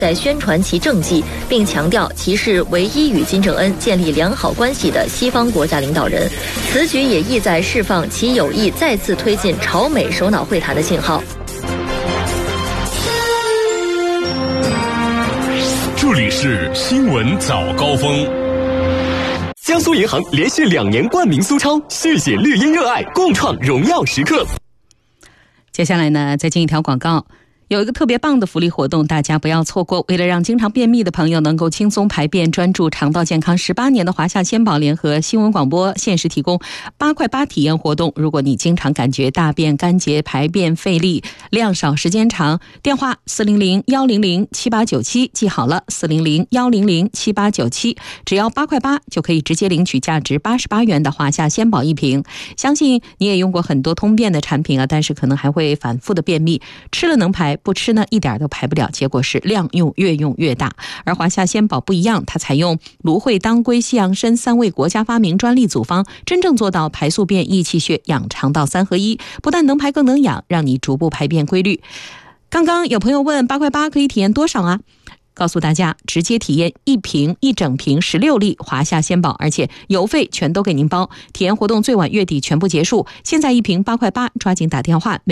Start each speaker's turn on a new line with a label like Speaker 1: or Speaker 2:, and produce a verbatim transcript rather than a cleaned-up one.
Speaker 1: 在宣传其政绩，并强调其是唯一与金正恩建立良好关系的西方国家领导人。此举也意在释放其有意再次推进朝美首脑会谈的信号。
Speaker 2: 这里是新闻早高峰。
Speaker 3: 江苏银行连续两年冠名苏超，续写绿茵热爱，共创荣耀时刻。
Speaker 4: 接下来呢，再进一条广告。有一个特别棒的福利活动，大家不要错过。为了让经常便秘的朋友能够轻松排便，专注肠道健康十八年的华夏鲜宝联合新闻广播限时提供八块八体验活动。如果你经常感觉大便干结、排便费力、量少时间长，电话四零零一零零七八九七，记好了，四零零一零零七八九七，只要八块八就可以直接领取价值八十八元的华夏鲜宝一瓶。相信你也用过很多通便的产品啊，但是可能还会反复的便秘，吃了能排，不吃呢一点都排不了，结果是量用越用越大。而华夏鲜宝不一样，它采用芦荟、当归、西洋参三味国家发明专利组方，真正做到排宿便、益气血、养肠道三合一，不但能排更能养，让你逐步排便规律。刚刚有朋友问八块八可以体验多少啊？告诉大家，直接体验一瓶一整瓶十六粒华夏鲜宝，而且邮费全都给您包。体验活动最晚月底全部结束，现在一瓶八块八，抓紧打电话。